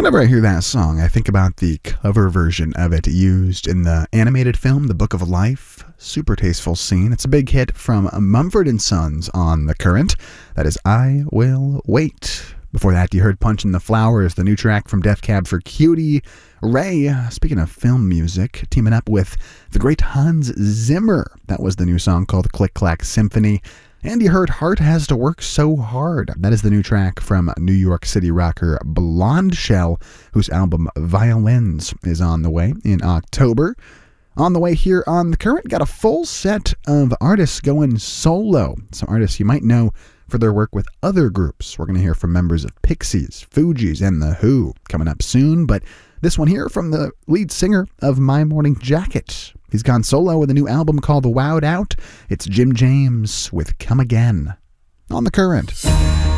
Whenever I hear that song, I think about the cover version of it used in the animated film The Book of Life. Super tasteful scene. It's a big hit from Mumford & Sons on The Current. That is I Will Wait. Before that, you heard Punch in the Flowers, the new track from Death Cab for Cutie. Ray, speaking of film music, teaming up with the great Hans Zimmer. That was the new song called Click Clack Symphony. And you heard Heart Has to Work So Hard. That is the new track from New York City rocker Blonde Shell, whose album Violins is on the way in October. On the way here on The Current, got a full set of artists going solo. Some artists you might know for their work with other groups. We're going to hear from members of Pixies, Fugees, and The Who coming up soon. But this one here from the lead singer of My Morning Jacket. He's gone solo with a new album called Wowed Out. It's Jim James with Come Again on The Current.